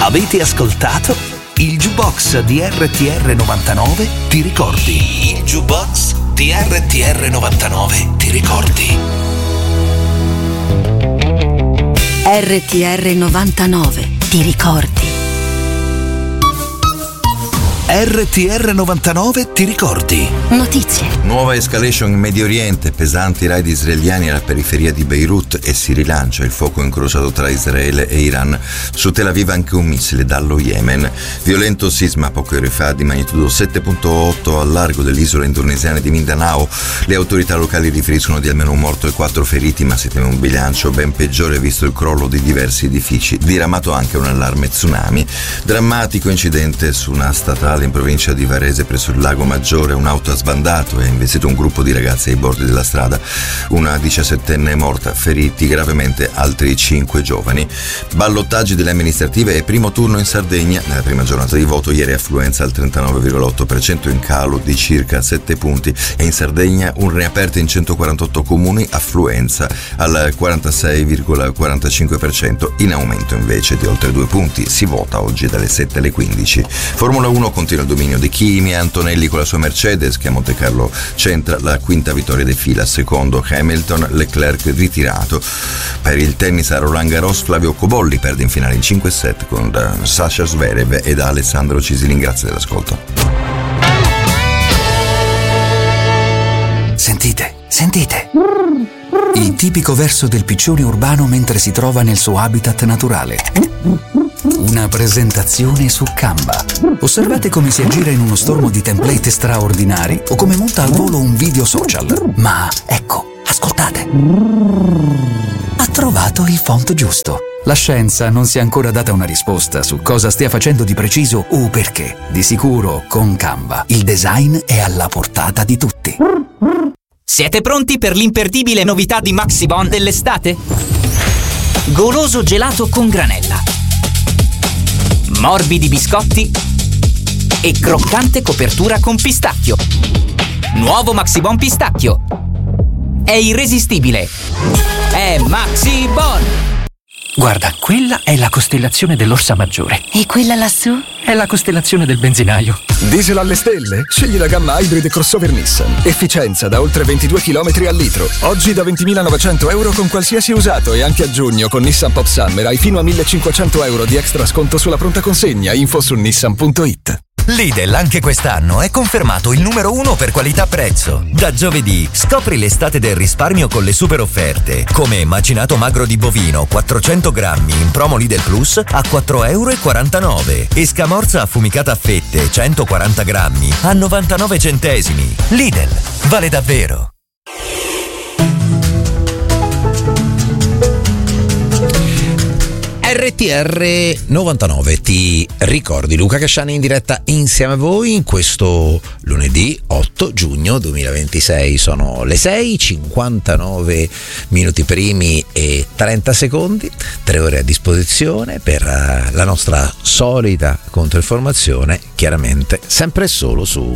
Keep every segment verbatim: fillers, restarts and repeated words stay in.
Avete ascoltato il Jukebox di R T R novantanove, ti ricordi? Il Jukebox di R T R novantanove, ti ricordi? R T R novantanove, ti ricordi? R T R novantanove, ti ricordi? Notizie. Nuova escalation in Medio Oriente, pesanti raid israeliani alla periferia di Beirut e si rilancia il fuoco incrociato tra Israele e Iran. Su Tel Aviv anche un missile dallo Yemen. Violento sisma poche ore fa di magnitudo sette virgola otto al largo dell'isola indonesiana di Mindanao. Le autorità locali riferiscono di almeno un morto e quattro feriti, ma si teme un bilancio ben peggiore visto il crollo di diversi edifici. Diramato anche un allarme tsunami. Drammatico incidente su una statale in provincia di Varese presso il Lago Maggiore. Un'auto ha sbandato e ha investito un gruppo di ragazzi ai bordi della strada. Una diciassettenne è morta, feriti gravemente altri cinque giovani. Ballottaggi delle amministrative e primo turno in Sardegna. Nella prima giornata di voto ieri affluenza al trentanove virgola otto per cento, in calo di circa sette punti, e in Sardegna un riaperto in centoquarantotto comuni, affluenza al quarantasei virgola quarantacinque per cento, in aumento invece di oltre due punti. Si vota oggi dalle sette alle quindici. Formula uno continua il dominio di Kimi e Antonelli con la sua Mercedes, che a Monte Carlo centra la quinta vittoria di fila. Secondo Hamilton, Leclerc ritirato. Per il tennis a Roland Garros, Flavio Cobolli perde in finale in cinque set con Sasha Zverev ed Alessandro Cisilin. Grazie dell'ascolto. Sentite, sentite. Il tipico verso del piccione urbano mentre si trova nel suo habitat naturale. Una presentazione su Canva. Osservate come si aggira in uno stormo di template straordinari o come monta al volo un video social. Ma ecco, ascoltate. Ha trovato il font giusto. La scienza non si è ancora data una risposta su cosa stia facendo di preciso o perché. Di sicuro, con Canva, il design è alla portata di tutti. Siete pronti per l'imperdibile novità di Maxibon dell'estate? Goloso gelato con granella, morbidi biscotti e croccante copertura con pistacchio. Nuovo Maxibon pistacchio. È irresistibile. È Maxibon. Guarda, quella è la costellazione dell'Orsa Maggiore. E quella lassù? È la costellazione del benzinaio. Diesel alle stelle? Scegli la gamma Hybrid crossover Nissan. Efficienza da oltre ventidue chilometri al litro. Oggi da ventimilanovecento euro con qualsiasi usato, e anche a giugno con Nissan Pop Summer hai fino a millecinquecento euro di extra sconto sulla pronta consegna. Info su nissan punto it. Lidl anche quest'anno è confermato il numero uno per qualità-prezzo. Da giovedì scopri l'estate del risparmio con le super offerte, come macinato magro di bovino quattrocento grammi in promo Lidl Plus a quattro e quarantanove euro e scamorza affumicata a fette centoquaranta grammi a novantanove centesimi. Lidl, vale davvero. R T R novantanove, ti ricordi? Luca Casciani in diretta insieme a voi in questo lunedì otto giugno duemilaventisei. Sono le sei, cinquantanove minuti primi e trenta secondi, tre ore a disposizione per la nostra solita controinformazione, chiaramente sempre e solo su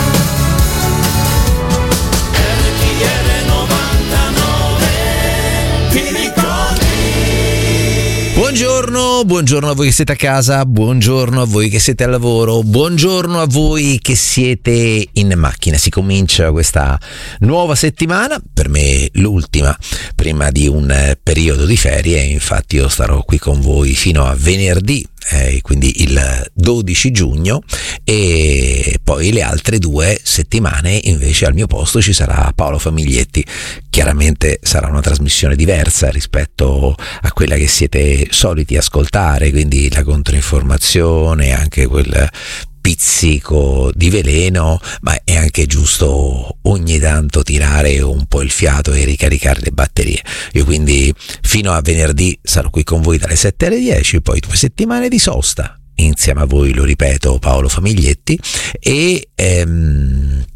Buongiorno, buongiorno a voi che siete a casa, buongiorno a voi che siete al lavoro, buongiorno a voi che siete in macchina. Si comincia questa nuova settimana, per me l'ultima prima di un periodo di ferie, infatti io starò qui con voi fino a venerdì, eh, quindi il dodici giugno, e poi le altre due settimane invece al mio posto ci sarà Paolo Famiglietti. Chiaramente sarà una trasmissione diversa rispetto a quella che siete soliti ascoltare, quindi la controinformazione, anche quel pizzico di veleno, ma è anche giusto ogni tanto tirare un po' il fiato e ricaricare le batterie. Io quindi fino a venerdì sarò qui con voi dalle sette alle dieci, poi due settimane di sosta insieme a voi, lo ripeto, Paolo Famiglietti, e ehm,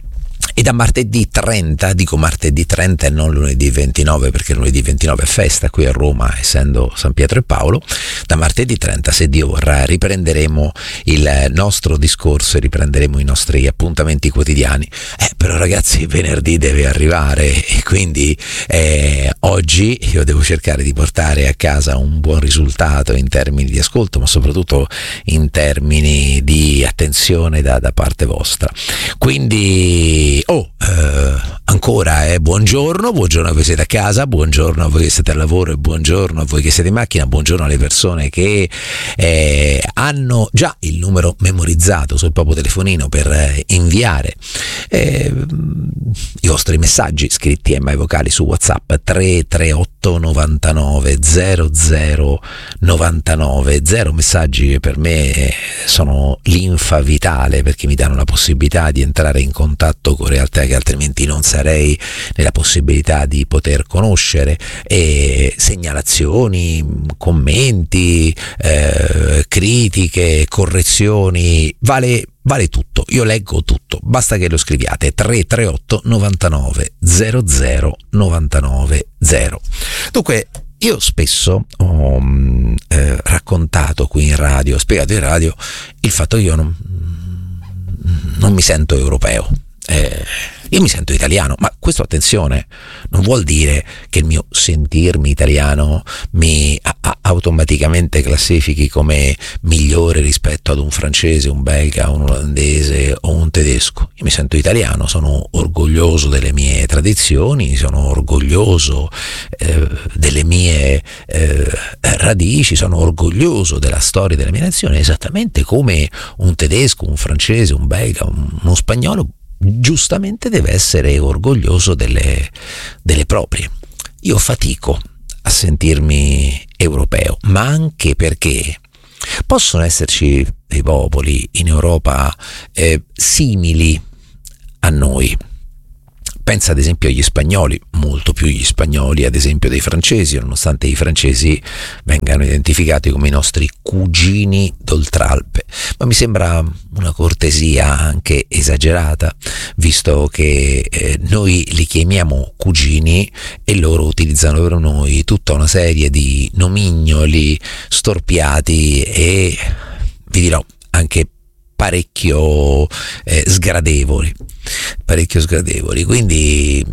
E da martedì trenta, dico martedì trenta e non lunedì ventinove perché lunedì ventinove è festa qui a Roma, essendo San Pietro e Paolo, da martedì trenta, se Dio vorrà, riprenderemo il nostro discorso e riprenderemo i nostri appuntamenti quotidiani. Eh, però ragazzi, venerdì deve arrivare e quindi eh, oggi io devo cercare di portare a casa un buon risultato in termini di ascolto, ma soprattutto in termini di attenzione da, da parte vostra. Quindi Oh, eh, ancora eh, buongiorno, buongiorno a voi che siete a casa, buongiorno a voi che siete al lavoro e buongiorno a voi che siete in macchina, buongiorno alle persone che eh, hanno già il numero memorizzato sul proprio telefonino per eh, inviare eh, i vostri messaggi scritti e mai vocali su WhatsApp tre tre otto novantanove zero zero novantanove zero, messaggi che per me sono linfa vitale perché mi danno la possibilità di entrare in contatto con realtà che altrimenti non sarei nella possibilità di poter conoscere, e segnalazioni, commenti, eh, critiche, correzioni, vale vale tutto, io leggo tutto, basta che lo scriviate tre tre otto novantanove zero zero novantanove zero. Dunque, io spesso ho eh, raccontato qui in radio, ho spiegato in radio il fatto che io non, non mi sento europeo. Eh, io mi sento italiano, ma questo, attenzione, non vuol dire che il mio sentirmi italiano mi a- a- automaticamente classifichi come migliore rispetto ad un francese, un belga, un olandese o un tedesco. Io mi sento italiano, sono orgoglioso delle mie tradizioni, sono orgoglioso eh, delle mie eh, radici, sono orgoglioso della storia della mia nazione, esattamente come un tedesco, un francese, un belga, un, uno spagnolo giustamente deve essere orgoglioso delle, delle proprie. Io fatico a sentirmi europeo, ma anche perché possono esserci dei popoli in Europa eh, simili a noi. Pensa ad esempio agli spagnoli, molto più gli spagnoli ad esempio dei francesi, nonostante i francesi vengano identificati come i nostri cugini d'Oltralpe, ma mi sembra una cortesia anche esagerata, visto che eh, noi li chiamiamo cugini e loro utilizzano per noi tutta una serie di nomignoli storpiati e, vi dirò, anche parecchio eh, sgradevoli, parecchio sgradevoli. Quindi,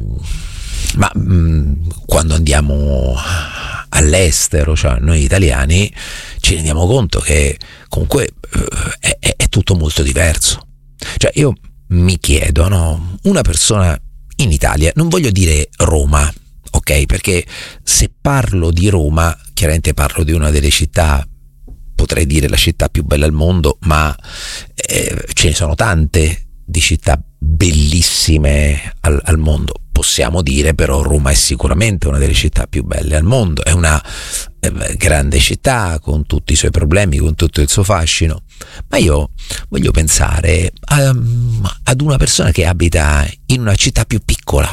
ma mh, quando andiamo all'estero, cioè noi italiani, ci rendiamo conto che comunque eh, è, è tutto molto diverso. Cioè io mi chiedo, no, una persona in Italia, non voglio dire Roma, ok? Perché se parlo di Roma, chiaramente parlo di una delle città, potrei dire la città più bella al mondo, ma eh, ce ne sono tante di città bellissime al, al mondo. Possiamo dire però Roma è sicuramente una delle città più belle al mondo, è una eh, grande città con tutti i suoi problemi, con tutto il suo fascino, ma io voglio pensare a, ad una persona che abita in una città più piccola,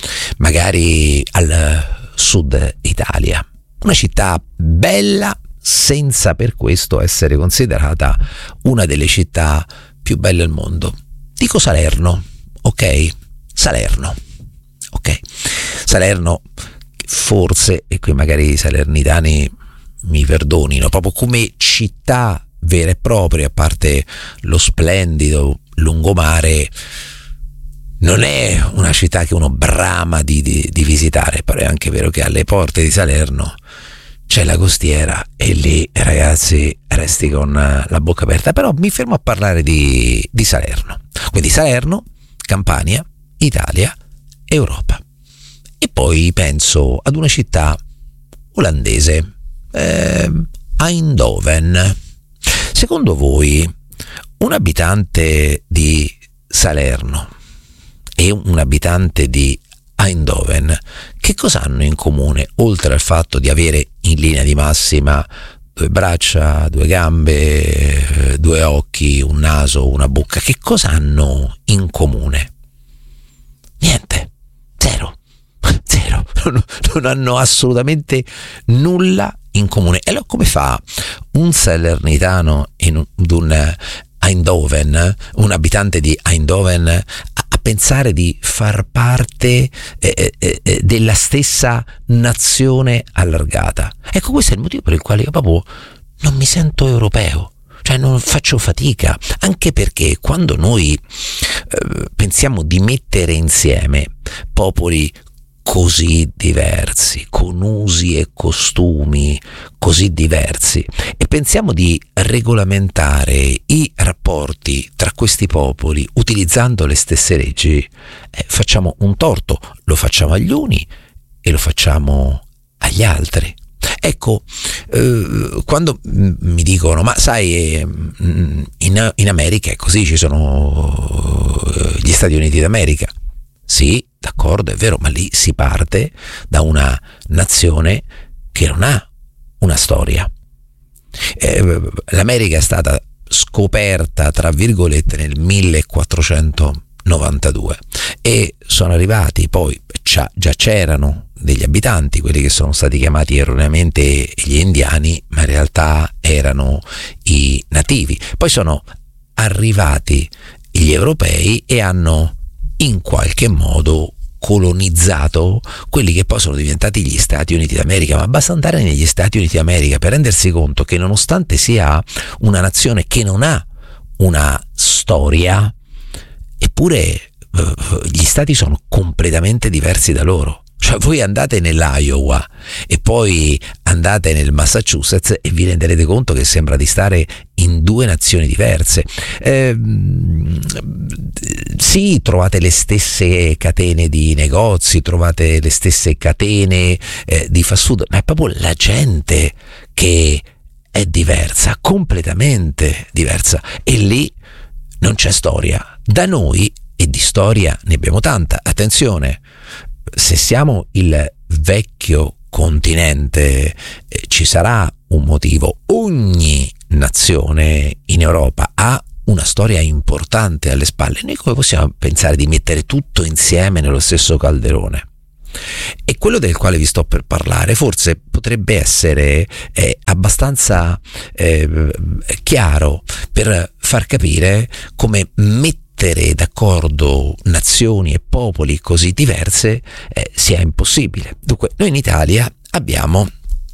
magari al sud Italia, una città bella senza per questo essere considerata una delle città più belle al mondo. Dico Salerno, ok? Salerno, ok? Salerno, forse, e qui magari i salernitani mi perdonino, proprio come città vera e propria, a parte lo splendido lungomare, non è una città che uno brama di, di, di visitare, però è anche vero che alle porte di Salerno c'è la costiera e lì, ragazzi, resti con la bocca aperta. Però mi fermo a parlare di, di Salerno. Quindi Salerno, Campania, Italia, Europa. E poi penso ad una città olandese, eh, Eindhoven. Secondo voi un abitante di Salerno e un abitante di Eindhoven che cosa hanno in comune, oltre al fatto di avere in linea di massima due braccia, due gambe, due occhi, un naso, una bocca? Che cosa hanno in comune? Niente, zero, zero, non, non hanno assolutamente nulla in comune. E allora come fa un salernitano in un, un Eindhoven, un abitante di Eindhoven, a pensare di far parte eh, eh, della stessa nazione allargata. Ecco, questo è il motivo per il quale io proprio non mi sento europeo, cioè non faccio fatica, anche perché quando noi eh, pensiamo di mettere insieme popoli così diversi, con usi e costumi così diversi, e pensiamo di regolamentare i rapporti tra questi popoli utilizzando le stesse leggi, eh, facciamo un torto, lo facciamo agli uni e lo facciamo agli altri. Ecco, eh, quando mi dicono, ma sai, in, in America è così, ci sono gli Stati Uniti d'America. Sì, d'accordo, è vero, ma lì si parte da una nazione che non ha una storia. Eh, L'America è stata scoperta, tra virgolette, nel millequattrocentonovantadue e sono arrivati poi, già, già c'erano degli abitanti, quelli che sono stati chiamati erroneamente gli indiani, ma in realtà erano i nativi. Poi sono arrivati gli europei e hanno in qualche modo colonizzato quelli che poi sono diventati gli Stati Uniti d'America. Ma basta andare negli Stati Uniti d'America per rendersi conto che, nonostante sia una nazione che non ha una storia, eppure eh, gli stati sono completamente diversi da loro. Cioè, voi andate nell'Iowa e poi andate nel Massachusetts e vi renderete conto che sembra di stare in due nazioni diverse. Eh, sì, trovate le stesse catene di negozi, trovate le stesse catene eh, di fast food, ma è proprio la gente che è diversa, completamente diversa, e lì non c'è storia. Da noi, e di storia ne abbiamo tanta, attenzione, se siamo il vecchio continente eh, ci sarà un motivo. Ogni nazione in Europa ha una storia importante alle spalle. Noi come possiamo pensare di mettere tutto insieme nello stesso calderone? E quello del quale vi sto per parlare forse potrebbe essere eh, abbastanza eh, chiaro per far capire come mettere mettere d'accordo nazioni e popoli così diverse eh, sia impossibile. Dunque, noi in Italia abbiamo,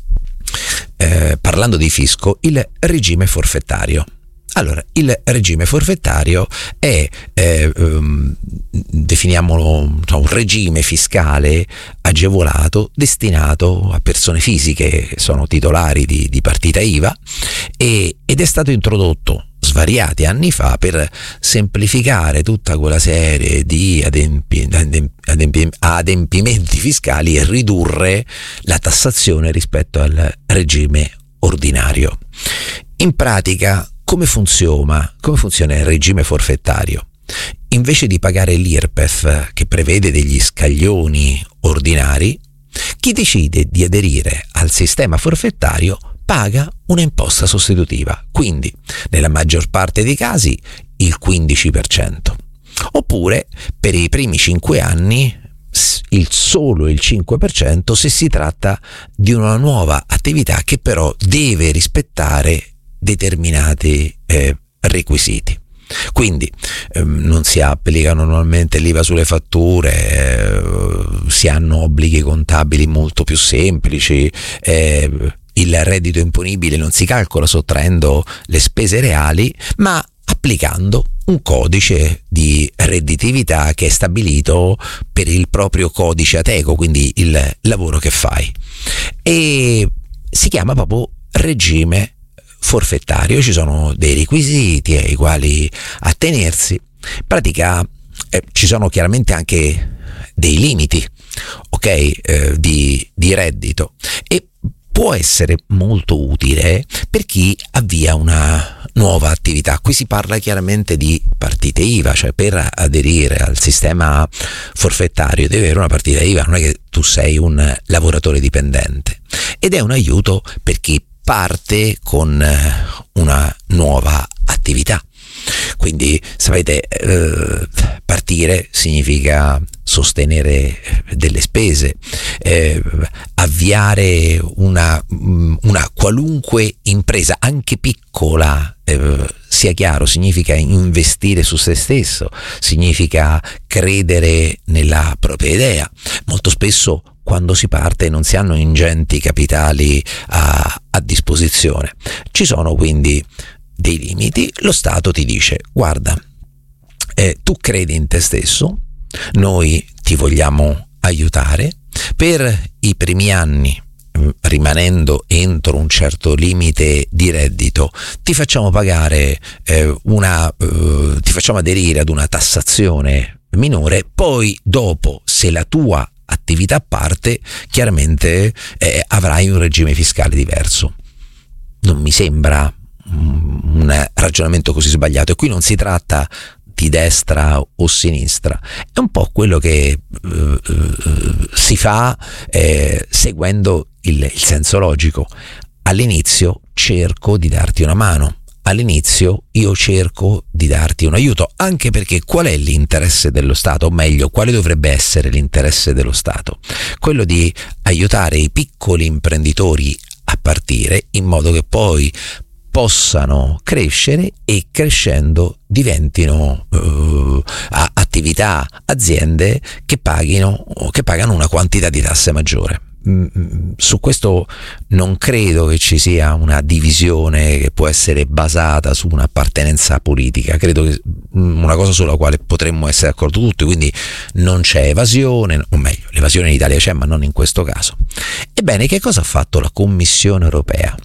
eh, parlando di fisco, il regime forfettario. Allora, il regime forfettario è, eh, um, definiamolo, cioè, un regime fiscale agevolato destinato a persone fisiche che sono titolari di, di partita I V A e, ed è stato introdotto svariati anni fa per semplificare tutta quella serie di adempi, adempi, adempimenti fiscali e ridurre la tassazione rispetto al regime ordinario. In pratica, come funziona? Come funziona il regime forfettario? Invece di pagare l'I R P E F, che prevede degli scaglioni ordinari, chi decide di aderire al sistema forfettario paga una imposta sostitutiva, quindi nella maggior parte dei casi il quindici per cento, oppure per i primi cinque anni il solo il cinque per cento se si tratta di una nuova attività che però deve rispettare determinati eh, requisiti. Quindi ehm, non si applica normalmente l'I V A sulle fatture, eh, si hanno obblighi contabili molto più semplici, eh, il reddito imponibile non si calcola sottraendo le spese reali, ma applicando un codice di redditività che è stabilito per il proprio codice Ateco, quindi il lavoro che fai, e si chiama proprio regime forfettario. Ci sono dei requisiti ai quali attenersi. In pratica eh, ci sono chiaramente anche dei limiti, ok, eh, di, di reddito, e può essere molto utile per chi avvia una nuova attività. Qui si parla chiaramente di partite I V A, cioè per aderire al sistema forfettario devi avere una partita I V A, non è che tu sei un lavoratore dipendente, ed è un aiuto per chi parte con una nuova attività. quindi sapete, eh, partire significa sostenere delle spese, eh, avviare una, una qualunque impresa, anche piccola, eh, sia chiaro, significa investire su se stesso, significa credere nella propria idea. Molto spesso quando si parte non si hanno ingenti capitali a, a disposizione. Ci sono quindi dei limiti. Lo Stato ti dice: guarda, eh, tu credi in te stesso, noi ti vogliamo aiutare, per i primi anni, rimanendo entro un certo limite di reddito, ti facciamo pagare eh, una eh, ti facciamo aderire ad una tassazione minore, poi dopo, se la tua attività parte, chiaramente eh, avrai un regime fiscale diverso. Non mi sembra un ragionamento così sbagliato, e qui non si tratta di destra o sinistra, è un po' quello che uh, uh, si fa eh, seguendo il, il senso logico. All'inizio cerco di darti una mano, all'inizio io cerco di darti un aiuto, anche perché qual è l'interesse dello Stato, o meglio, quale dovrebbe essere l'interesse dello Stato? Quello di aiutare i piccoli imprenditori a partire, in modo che poi possano crescere e crescendo diventino uh, attività, aziende che paghino, che pagano una quantità di tasse maggiore. Mm, su questo non credo che ci sia una divisione che può essere basata su un'appartenenza politica, credo che una cosa sulla quale potremmo essere d'accordo tutti, quindi non c'è evasione, o meglio, l'evasione in Italia c'è, ma non in questo caso. Ebbene, che cosa ha fatto la Commissione europea?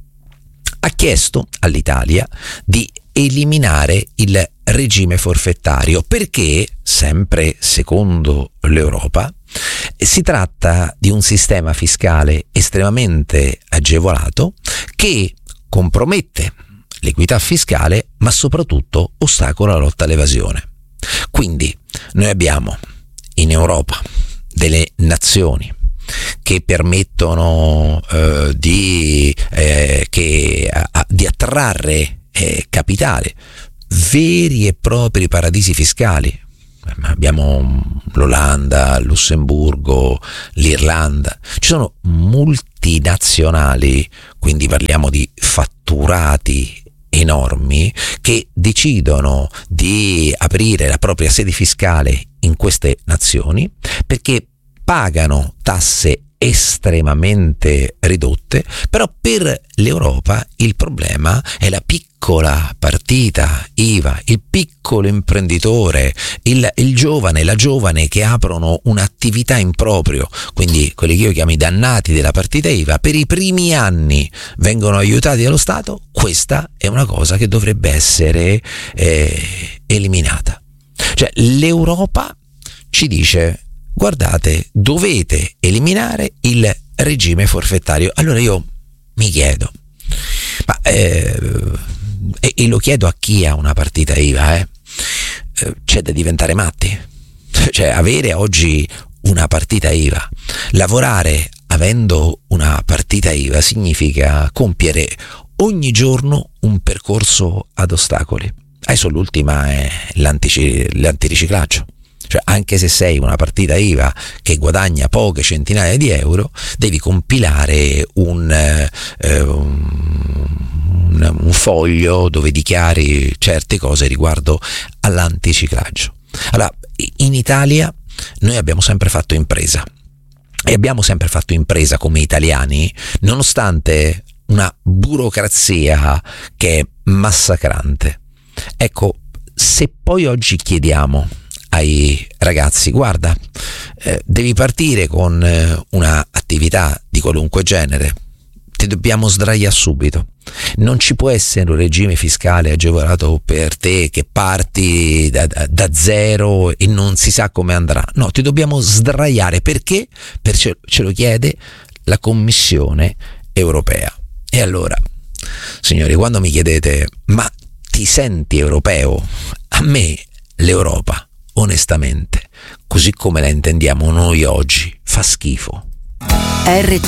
Ha chiesto all'Italia di eliminare il regime forfettario, perché, sempre secondo l'Europa, si tratta di un sistema fiscale estremamente agevolato che compromette l'equità fiscale, ma soprattutto ostacola la lotta all'evasione. Quindi noi abbiamo in Europa delle nazioni che permettono eh, di, eh, che, a, di attrarre eh, capitale, veri e propri paradisi fiscali. Abbiamo l'Olanda, il Lussemburgo, l'Irlanda. Ci sono multinazionali, quindi parliamo di fatturati enormi, che decidono di aprire la propria sede fiscale in queste nazioni perché pagano tasse estremamente ridotte, però per l'Europa il problema è la piccola partita I V A, il piccolo imprenditore, il, il giovane, la giovane che aprono un'attività in proprio, quindi quelli che io chiamo i dannati della partita I V A, per i primi anni vengono aiutati dallo Stato. Questa è una cosa che dovrebbe essere eh, eliminata. Cioè l'Europa ci dice: guardate, dovete eliminare il regime forfettario. Allora io mi chiedo, ma eh, e, e lo chiedo a chi ha una partita I V A, eh, eh, c'è da diventare matti. Cioè, avere oggi una partita I V A, lavorare avendo una partita I V A significa compiere ogni giorno un percorso ad ostacoli. Adesso l'ultima è l'antiriciclaggio. Cioè, anche se sei una partita I V A che guadagna poche centinaia di euro, devi compilare un, eh, un, un foglio dove dichiari certe cose riguardo all'antiriciclaggio. Allora, in Italia noi abbiamo sempre fatto impresa e abbiamo sempre fatto impresa come italiani, nonostante una burocrazia che è massacrante. Ecco, se poi oggi chiediamo ai ragazzi: guarda, eh, devi partire con eh, una attività di qualunque genere, ti dobbiamo sdraiare subito, non ci può essere un regime fiscale agevolato per te che parti da, da, da zero e non si sa come andrà. No, ti dobbiamo sdraiare. Perché? Perché ce lo chiede la Commissione europea. E allora, signori, quando mi chiedete: ma ti senti europeo? A me l'Europa, onestamente, così come la intendiamo noi oggi, fa schifo. R T